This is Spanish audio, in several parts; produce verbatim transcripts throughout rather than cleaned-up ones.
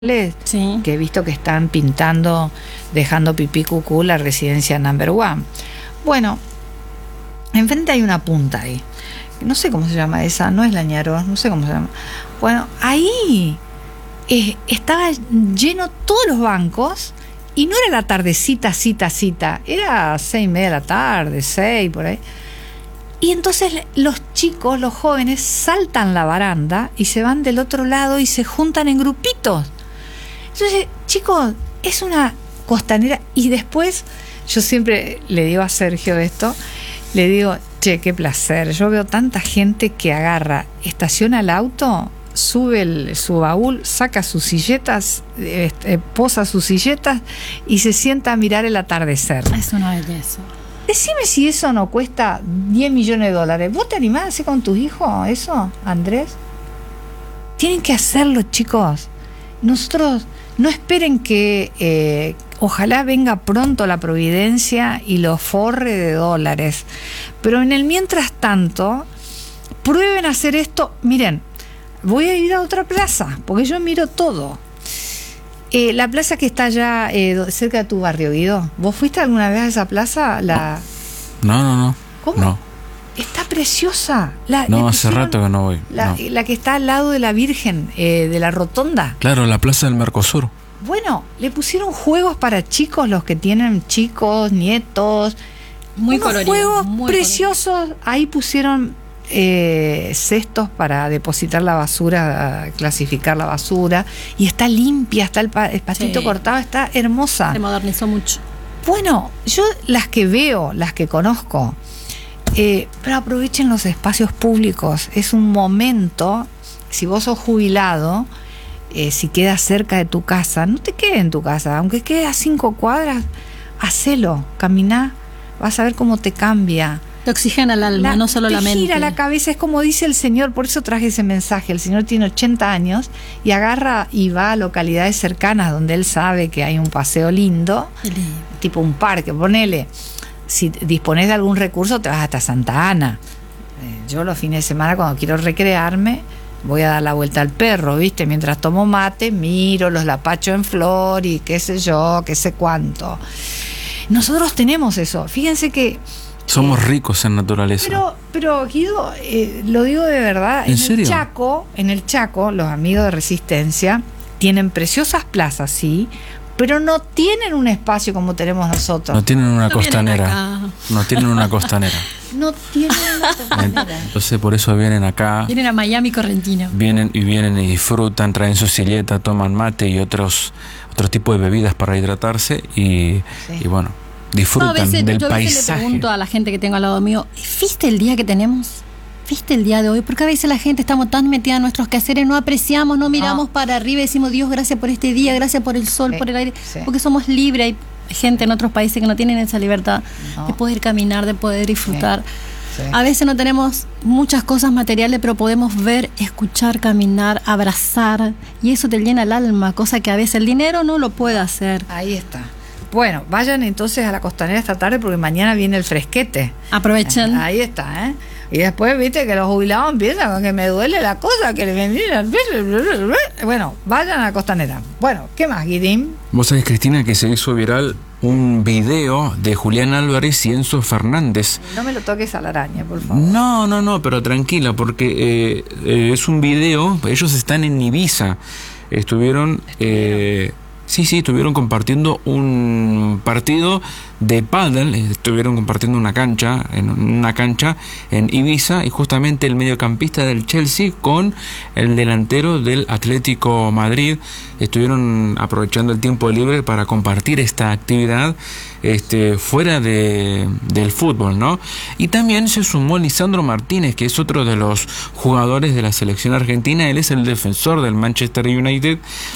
Sí. Que he visto que están pintando, dejando pipí cucú la residencia number one. Bueno, enfrente hay una punta ahí, no sé cómo se llama esa, no es Lañaros, no sé cómo se llama. Bueno, ahí eh, estaba lleno todos los bancos y no era la tardecita, cita, cita, era seis y media de la tarde, seis, por ahí. Y entonces los chicos, los jóvenes, saltan la baranda y se van del otro lado y se juntan en grupitos. Entonces, chicos, es una costanera. Y después, yo siempre le digo a Sergio esto, le digo, che, qué placer. Yo veo tanta gente que agarra, estaciona el auto, sube el, su baúl, saca sus silletas, eh, eh, posa sus silletas y se sienta a mirar el atardecer. Es una belleza. Decime si eso no cuesta diez millones de dólares. ¿Vos te animás a hacer con tus hijos eso, Andrés? Tienen que hacerlo, chicos. Nosotros, no esperen que eh, ojalá venga pronto la providencia y lo forre de dólares. Pero en el mientras tanto, prueben a hacer esto. Miren, voy a ir a otra plaza, porque yo miro todo. Eh, la plaza que está allá eh, cerca de tu barrio, Guido. ¿Vos fuiste alguna vez a esa plaza? La... No, no, no. ¿Cómo? No. Está preciosa. La, no, hace rato que no voy. La, no. la que está al lado de la Virgen, eh, de la Rotonda. Claro, la Plaza del Mercosur. Bueno, le pusieron juegos para chicos, los que tienen chicos, nietos. Muy unos colorido, juegos muy preciosos. Colorido. Ahí pusieron eh, cestos para depositar la basura, clasificar la basura. Y está limpia, está el, pa el pastito sí. cortado, está hermosa. Se modernizó mucho. Bueno, yo las que veo, las que conozco, eh, pero aprovechen los espacios públicos. Es un momento, si vos sos jubilado, eh, si quedas cerca de tu casa, no te quedes en tu casa, aunque quede a cinco cuadras, hacelo, caminá, vas a ver cómo te cambia. Te oxigena el alma, la, no solo la mente. Te gira la cabeza, es como dice el Señor, por eso traje ese mensaje. El Señor tiene ochenta años y agarra y va a localidades cercanas donde Él sabe que hay un paseo lindo, lindo. tipo un parque, ponele. Si disponés de algún recurso, te vas hasta Santa Ana. Eh, yo los fines de semana, cuando quiero recrearme, voy a dar la vuelta al perro, ¿viste? Mientras tomo mate, miro los lapachos en flor y qué sé yo, qué sé cuánto. Nosotros tenemos eso. Fíjense que somos ricos en naturaleza. Pero, pero Guido, eh, lo digo de verdad. ¿En, en serio? el Chaco, en el Chaco, los amigos de Resistencia tienen preciosas plazas, sí, pero no tienen un espacio como tenemos nosotros. No tienen una no costanera. No tienen una costanera. No tienen una costanera. Entonces por eso vienen acá. Vienen a Miami Correntino. Vienen y vienen y disfrutan, traen su silleta, toman mate y otros otros tipos de bebidas para hidratarse y, sí. y bueno, disfrutan no, a veces, del yo a veces paisaje. Le pregunto a la gente que tengo al lado mío, ¿viste el día que tenemos? ¿Viste el día de hoy? Porque a veces la gente estamos tan metida en nuestros quehaceres, no apreciamos, no miramos no. para arriba y decimos, Dios, gracias por este día, gracias por el sol, sí, por el aire, sí. porque somos libres. Hay gente en otros países que no tienen esa libertad no. de poder caminar, de poder disfrutar. Sí. Sí. A veces no tenemos muchas cosas materiales, pero podemos ver, escuchar, caminar, abrazar, y eso te llena el alma, cosa que a veces el dinero no lo puede hacer. Ahí está. Bueno, vayan entonces a la costanera esta tarde porque mañana viene el fresquete. Aprovechen. Ahí está, ¿eh? Y después, viste, que los jubilados empiezan con que me duele la cosa, que le vendrían. Bueno, vayan a la costanera. Bueno, ¿qué más, Guidín? Vos sabés, Cristina, que se hizo viral un video de Julián Álvarez y Enzo Fernández. No me lo toques a la araña, por favor. No, no, no, pero tranquila, porque eh, eh, es un video, ellos están en Ibiza. Estuvieron... Eh, Sí, sí, estuvieron compartiendo un partido de pádel, estuvieron compartiendo una cancha, en una cancha en Ibiza, y justamente el mediocampista del Chelsea con el delantero del Atlético Madrid estuvieron aprovechando el tiempo libre para compartir esta actividad este, fuera de, del fútbol, ¿no? Y también se sumó Lisandro Martínez, que es otro de los jugadores de la selección argentina. Él es el defensor del Manchester United,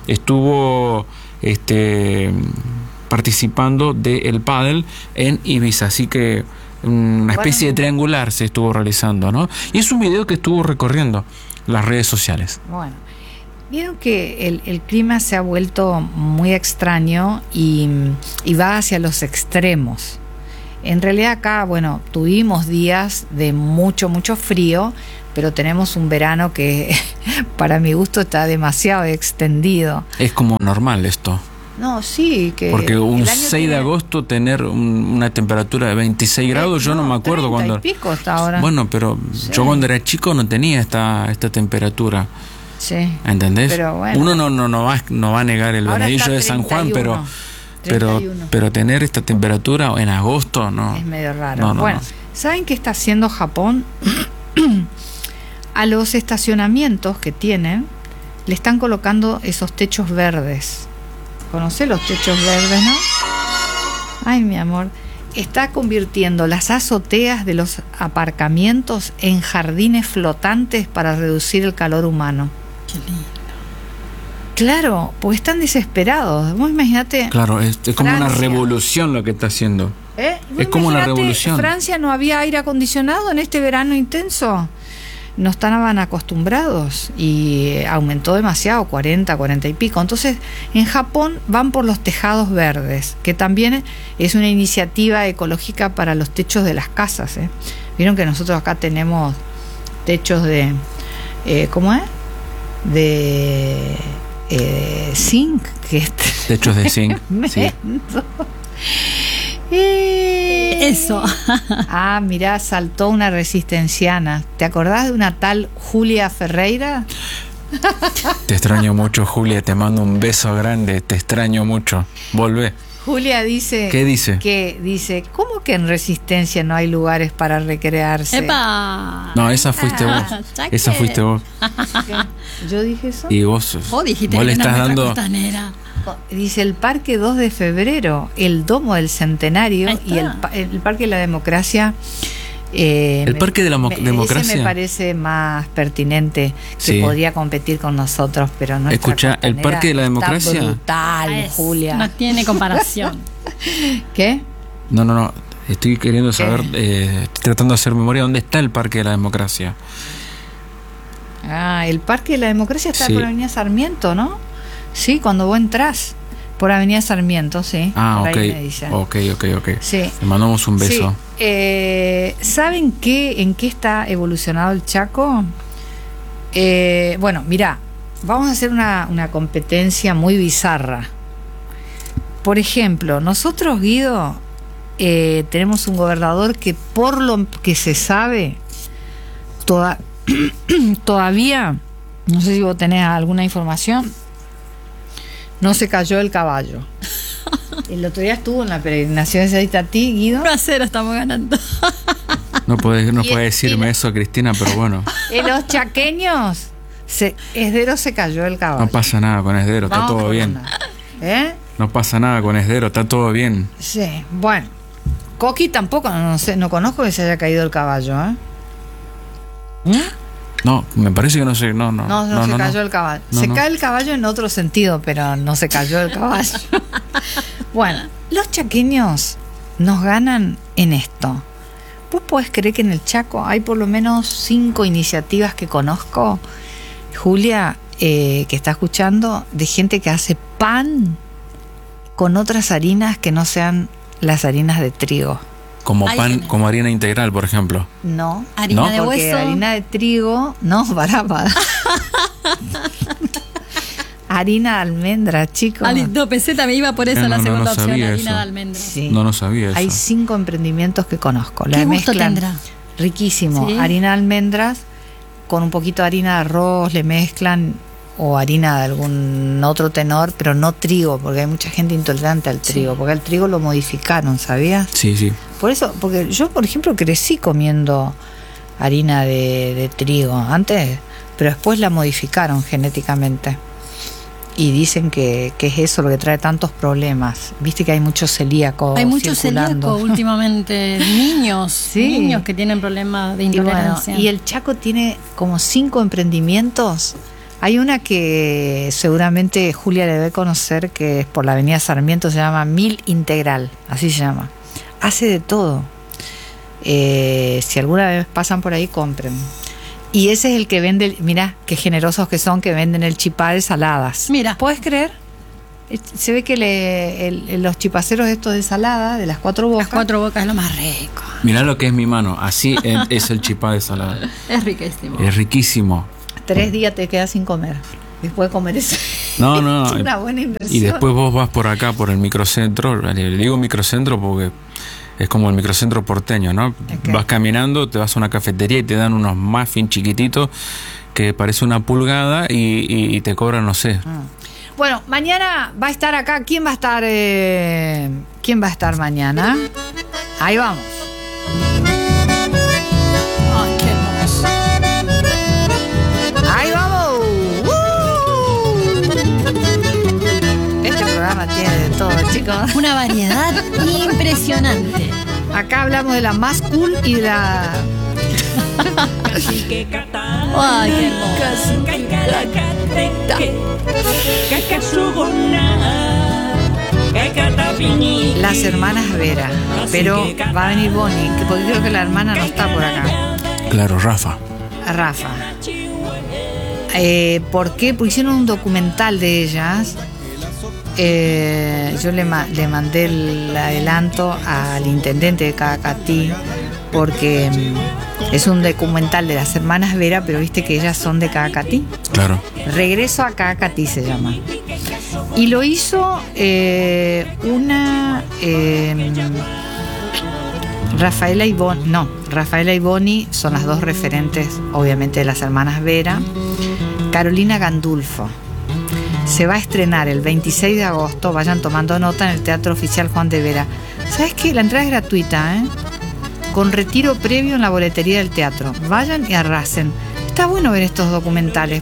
estuvo este participando del pádel en Ibiza, así que una especie bueno, de triangular se estuvo realizando, ¿no? Y es un video que estuvo recorriendo las redes sociales. Bueno, vieron que el, el clima se ha vuelto muy extraño y, y va hacia los extremos. En realidad acá, bueno, tuvimos días de mucho, mucho frío, pero tenemos un verano que para mi gusto está demasiado extendido. Es como normal esto. No, sí, que... Porque un seis tiene... de agosto tener un, una temperatura de veintiséis grados, eh, yo no, no me acuerdo cuando... y pico hasta ahora. Bueno, pero sí. Yo cuando era chico no tenía esta, esta temperatura. Sí. ¿Entendés? Pero bueno. Uno no, no, no, va, no va a negar el veranillo de San Juan, pero... Pero, pero tener esta temperatura en agosto, no. Es medio raro. No, no, bueno, no. ¿Saben qué está haciendo Japón? A los estacionamientos que tienen, le están colocando esos techos verdes. ¿Conocés los techos verdes, no? Ay, mi amor. Está convirtiendo las azoteas de los aparcamientos en jardines flotantes para reducir el calor humano. Qué lindo. Claro, pues están desesperados. Vos imaginate. Claro, es, es como Francia. Una revolución lo que está haciendo. ¿Eh? Es como una revolución. Francia no había aire acondicionado en este verano intenso. No estaban acostumbrados y aumentó demasiado, cuarenta, cuarenta y pico. Entonces, en Japón van por los tejados verdes, que también es una iniciativa ecológica para los techos de las casas. ¿eh? Vieron que nosotros acá tenemos techos de, eh, ¿cómo es? De eh, zinc. Que es techos de zinc. Sí. Eh, Eso. Ah, mirá, saltó una resistenciana. ¿Te acordás de una tal Julia Ferreira? Te extraño mucho, Julia. Te mando un beso grande. Te extraño mucho. Volvé. Julia dice... ¿Qué dice? Que dice, ¿cómo que en Resistencia no hay lugares para recrearse? ¡Epa! No, esa fuiste vos. Chaque. Esa fuiste vos. ¿Yo dije eso? Y vos, Vos dijiste vos que le era estás nuestra dando... costanera. Dice el Parque dos de febrero, el Domo del Centenario y el, el Parque de la Democracia. Eh, el me, Parque de la me, Democracia. Ese me parece más pertinente, que sí. Podría competir con nosotros, pero no. Escucha, el Parque de la Democracia. Está brutal, Es, Julia. No tiene comparación. ¿Qué? No, no, no. Estoy queriendo saber, eh, estoy tratando de hacer memoria, ¿dónde está el Parque de la Democracia? Ah, el Parque de la Democracia está sí. por Avenida Sarmiento, ¿no? Sí, cuando vos entrás por Avenida Sarmiento, sí. Ah, por ok. ahí me dicen. Ok, ok, ok. Sí. Le mandamos un beso. Sí. Eh, ¿Saben qué, en qué está evolucionado el Chaco? Eh, bueno, mirá, vamos a hacer una, una competencia muy bizarra. Por ejemplo, nosotros, Guido, eh, tenemos un gobernador que, por lo que se sabe, toda, todavía, no sé si vos tenés alguna información, no se cayó el caballo. El otro día estuvo en la peregrinación de Itatí, Guido. uno a cero estamos ganando. No puedes no Y puede el- decirme y- eso, Cristina, pero bueno. En los chaqueños, se, Esdero se cayó el caballo. No pasa nada con Esdero, está Vamos todo por bien. una. ¿Eh? No pasa nada con Esdero, está todo bien. Sí, bueno. Coqui tampoco, no sé, no conozco que se haya caído el caballo, ¿eh? ¿Mm? No, me parece que no sé, no, no. No, no, se cayó no. el caballo. No, se no. cae el caballo en otro sentido, pero no se cayó el caballo. Bueno, los chaqueños nos ganan en esto. ¿Vos podés creer que en el Chaco hay por lo menos cinco iniciativas que conozco, Julia, eh, que está escuchando, de gente que hace pan con otras harinas que no sean las harinas de trigo? Como Ahí pan, tenés. como harina integral, por ejemplo. No. Harina ¿No? de Porque hueso. harina de trigo, no, para, para. Harina de almendra, chicos. Ali, no, peseta me iba por esa No, la no, segunda no opción, sabía harina eso. de almendras. Sí. No, no sabía eso. Hay cinco emprendimientos que conozco. La ¿Qué gusto mezclan tendrá? riquísimo. Sí. Harina de almendras con un poquito de harina de arroz, le mezclan, o harina de algún otro tenor, pero no trigo, porque hay mucha gente intolerante al trigo, porque al trigo lo modificaron, ¿sabías? Sí, sí. Por eso, porque yo, por ejemplo, crecí comiendo harina de, de trigo antes, pero después la modificaron genéticamente. Y dicen que, que es eso lo que trae tantos problemas. Viste que hay muchos celíacos Hay muchos circulando. celíacos últimamente, niños, Sí. niños que tienen problemas de Y, bueno, intolerancia. y el Chaco tiene como cinco emprendimientos. Hay una que seguramente Julia debe conocer, que es por la avenida Sarmiento, se llama Mil Integral, así se llama. Hace de todo. Eh, si alguna vez pasan por ahí, compren. Y ese es el que vende, mirá, qué generosos que son, que venden el chipá de saladas. Mira. ¿Puedes creer? Se ve que le, el, los chipaceros estos de ensalada, de las cuatro bocas. Las cuatro bocas es lo más rico. Mirá lo que es mi mano. Así es, es el chipá de salada. Es riquísimo. Es riquísimo. Tres días te quedas sin comer. Después de comer eso. No, no. Es una buena inversión. Y después vos vas por acá, por el microcentro. Le digo microcentro porque es como el microcentro porteño, ¿no? Okay. Vas caminando, te vas a una cafetería y te dan unos muffins chiquititos que parece una pulgada y, y, y te cobran, no sé. Ah. Bueno, mañana va a estar acá. ¿Quién va a estar? Eh, ¿Quién va a estar mañana? Ahí vamos. Ay, qué hermoso. Ahí vamos. ¡Uh! Este programa tiene de todo, chicos. Una variedad impresionante. Acá hablamos de la más cool y de la... Ay, qué hermoso. Las hermanas Vera. Pero va a venir Bonnie, que porque creo que la hermana no está por acá. Claro, Rafa. Rafa. Eh, ¿Por qué? Porque hicieron un documental de ellas. Eh, yo le, ma- le mandé el adelanto al intendente de Cacatí porque mm, es un documental de las hermanas Vera, pero viste que ellas son de Cacatí. Claro. Regreso a Cacatí se llama. Y lo hizo eh, una eh, Rafaela y Bonnie. No, Rafaela y Bonnie son las dos referentes, obviamente, de las hermanas Vera. Carolina Gandulfo. Se va a estrenar el veintiséis de agosto, vayan tomando nota, en el Teatro Oficial Juan de Vera. ¿Sabes qué? La entrada es gratuita, ¿eh? Con retiro previo en la boletería del teatro. Vayan y arrasen. Está bueno ver estos documentales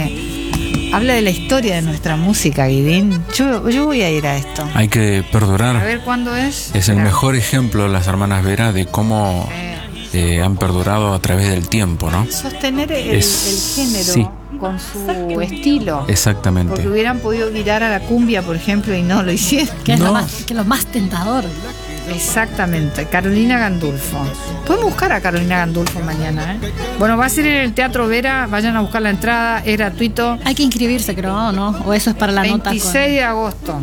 porque habla de la historia de nuestra música, Guidín. Yo, yo voy a ir a esto. Hay que perdurar. A ver cuándo es. Es el mejor ejemplo de las hermanas Vera de cómo eh, han perdurado a través del tiempo, ¿no? Sostener el, es, el género. Sí. Con su estilo. Exactamente. Porque hubieran podido virar a la cumbia, por ejemplo, y no lo hicieron. Que es no. lo más, que lo más tentador. Exactamente. Carolina Gandulfo. Podemos buscar a Carolina Gandulfo mañana, ¿eh? Bueno, va a ser en el Teatro Vera. Vayan a buscar la entrada. Es gratuito. Hay que inscribirse, creo, ¿no? O eso es para la nota. veintiséis de agosto.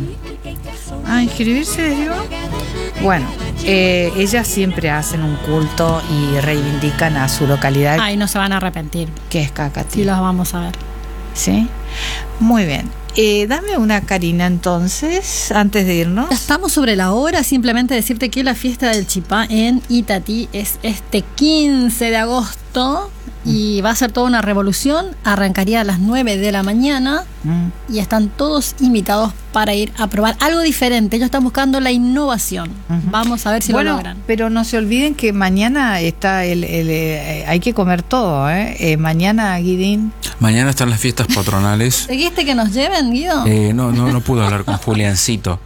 Ah, ¿inscribirse, digo? Bueno, eh, ellas siempre hacen un culto y reivindican a su localidad. Ay, no se van a arrepentir. Que es Cacatí. Sí, los vamos a ver. ¿Sí? Muy bien. Eh, dame una, Karina, entonces, antes de irnos. Ya estamos sobre la hora. Simplemente decirte que la fiesta del Chipá en Itatí es este quince de agosto y va a ser toda una revolución. Arrancaría a las nueve de la mañana mm. y están todos invitados para ir a probar algo diferente. Ellos están buscando la innovación. Uh-huh. Vamos a ver si bueno, lo logran. Pero no se olviden que mañana está el, el, el hay que comer todo, ¿eh? eh mañana, Guidín. Mañana están las fiestas patronales. ¿Seguiste que nos lleven, Guido? Eh, no, no, no pude hablar con Juliancito.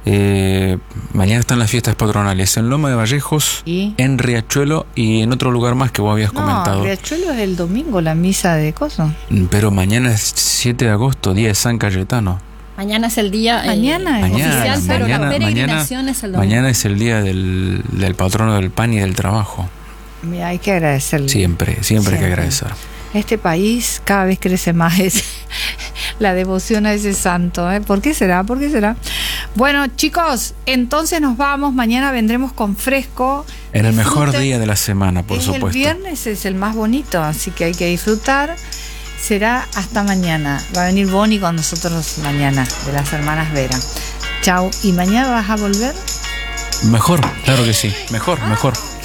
Eh, mañana están las fiestas patronales en Loma de Vallejos, ¿y? En Riachuelo y en otro lugar más que vos habías no, comentado. Riachuelo es el domingo, la misa de coso. Pero mañana es siete de agosto, día de San Cayetano. Mañana es el día eh, mañana, mañana, oficial, pero mañana, la peregrinación mañana, es el domingo. Mañana es el día del, del patrono del pan y del trabajo. Mira, hay que agradecerle. Siempre, siempre, siempre hay que agradecer. Este país cada vez crece más es la devoción a ese santo, ¿eh? ¿Por qué será? ¿Por qué será? Bueno, chicos, entonces nos vamos. Mañana vendremos con fresco. En el mejor disfruten. Día de la semana, por es supuesto. El viernes es el más bonito, así que hay que disfrutar. Será hasta mañana. Va a venir Bonnie con nosotros mañana, de las hermanas Vera. Chau. ¿Y mañana vas a volver? Mejor, claro que sí. Mejor, ah. mejor.